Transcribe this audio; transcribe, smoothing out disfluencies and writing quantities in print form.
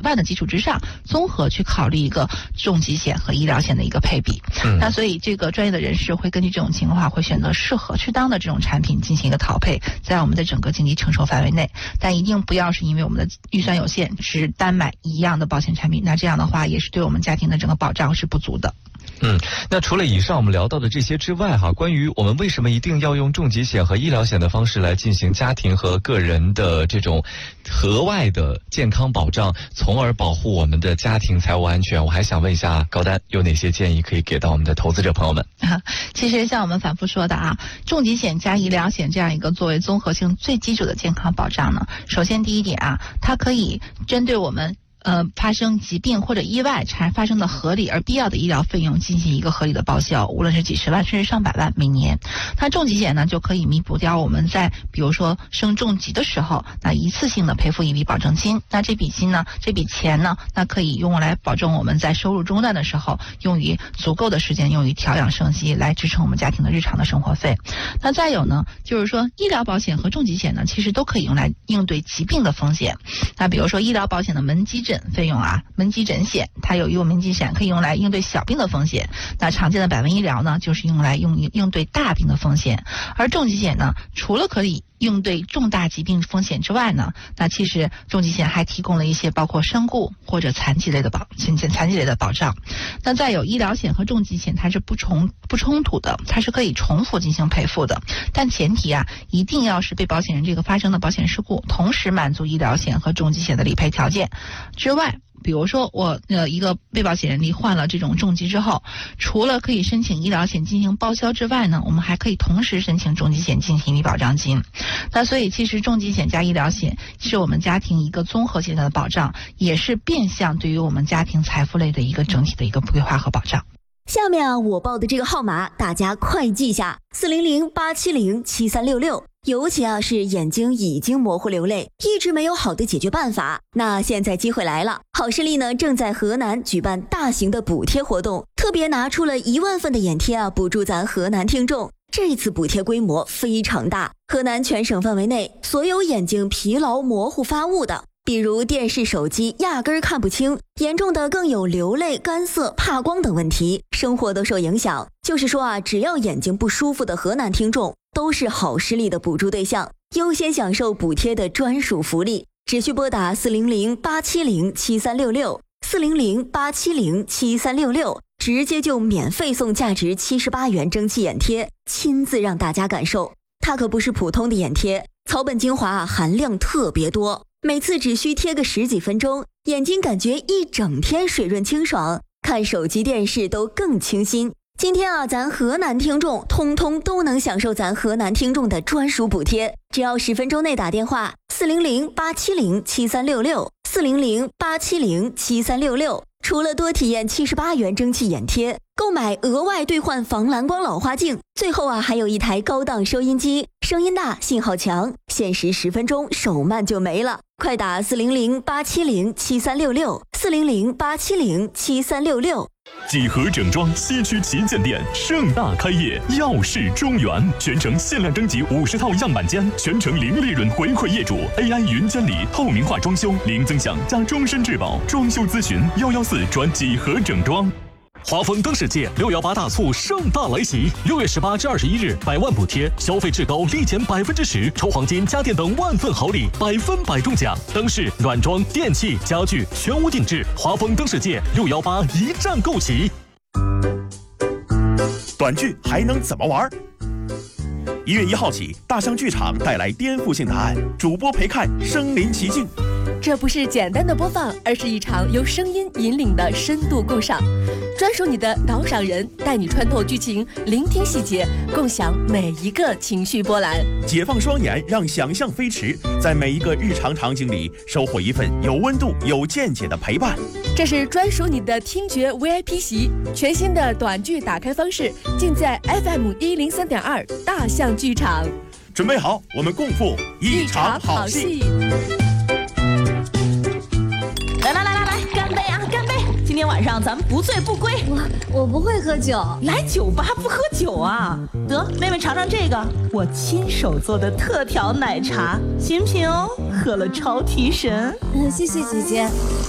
断的基础之上，综合去考虑一个重疾险和医疗险的一个配比。那所以这个专业的人士会根据这种情况，会选择适合适当的这种产品进行一个调配，在我们的整个经济承受范围内。但一定不要是因为我们的预算有限，只单买一样的保险产品，那这样的话也是对我们家庭的整个保障是不足的。 那除了以上我们聊到的这些之外关于我们为什么一定要用重疾险和医疗险的方式来进行家庭和个人的这种额外的健康保障，从而保护我们的家庭财务安全，我还想问一下高丹，有哪些建议可以给到我们的投资者朋友们？ 其实像我们反复说的重疾险加医疗险这样一个作为综合性最基础的健康保障呢，首先第一点它可以针对我们发生疾病或者意外发生的合理而必要的医疗费用进行一个合理的报销，无论是几十万甚至上百万每年。它重疾险呢就可以弥补掉我们在比如说生重疾的时候那一次性的赔付一笔保证金，那这笔钱呢那可以用来保证我们在收入中断的时候用于足够的时间用于调养生息，来支撑我们家庭的日常的生活费。那再有呢就是说医疗保险和重疾险呢其实都可以用来应对疾病的风险。那比如说医疗保险的门急诊费用门急诊险它有一个门急险可以用来应对小病的风险，那常见的百万医疗呢就是用来应对大病的风险。而重疾险呢除了可以应对重大疾病风险之外呢，那其实重疾险还提供了一些包括身故或者残疾类的保障。那再有医疗险和重疾险它是不冲突的，它是可以重复进行赔付的，但前提一定要是被保险人这个发生的保险事故同时满足医疗险和重疾险的理赔条件之外。比如说我一个被保险人罹患了这种重疾之后，除了可以申请医疗险进行报销之外呢，我们还可以同时申请重疾险进行一笔保障金。那所以其实重疾险加医疗险是我们家庭一个综合性的保障，也是变相对于我们家庭财富类的一个整体的一个规划和保障。 下面我报的这个号码大家快记下，400-870-7366。尤其是眼睛已经模糊流泪，一直没有好的解决办法，那现在机会来了。好视力呢正在河南举办大型的补贴活动，特别拿出了1万份的眼贴补助咱河南听众。这次补贴规模非常大，河南全省范围内所有眼睛疲劳模糊发雾的，比如电视手机压根看不清，严重的更有流泪、干涩、怕光等问题，生活都受影响。就是说只要眼睛不舒服的河南听众都是好视力的补助对象，优先享受补贴的专属福利。只需拨打400-870-7366 400-870-7366，直接就免费送价值78元蒸汽眼贴，亲自让大家感受。它可不是普通的眼贴，草本精华含量特别多，每次只需贴个10几分钟，眼睛感觉一整天水润清爽，看手机电视都更清新。今天咱河南听众通通都能享受咱河南听众的专属补贴，只要10分钟内打电话400-870-7366 400-870-7366，除了多体验78元蒸汽眼贴，购买额外兑换防蓝光老花镜，最后还有一台高档收音机，声音大信号强，限时10分钟手慢就没了。快打400-870-7366 400-870-7366。 几何整装西区旗舰店盛大开业，耀世中原，全程限量征集50套样板间，全程零利润回馈业主 ，AI 云监理，透明化装修，零增项加终身质保，装修咨询114转几何整装。华丰灯世界618大促盛大来袭，6月18至21日，100万补贴，消费至高立减10%，抽黄金、家电等万份好礼，100%中奖。灯饰、软装、电器、家具全屋定制，华丰灯世界618一站购齐。 短剧还能怎么玩？1月1号起，大象剧场带来颠覆性答案，主播陪看身临其境。 这不是简单的播放，而是一场由声音引领的深度共赏，专属你的导赏人，带你穿透剧情，聆听细节，共享每一个情绪波澜。 解放双眼，让想象飞驰，在每一个日常场景里收获一份有温度、有见解的陪伴。 这是专属你的听觉 VIP 席，全新的短剧打开方式，尽在 FM103.2大象剧场。 准备好，我们共赴一场好戏。 来，干杯啊，干杯！今天晚上咱们不醉不归。 我不会喝酒， 来酒吧不喝酒啊？得，妹妹尝尝这个，我亲手做的特调奶茶，新品哦，喝了超提神。 谢谢姐姐。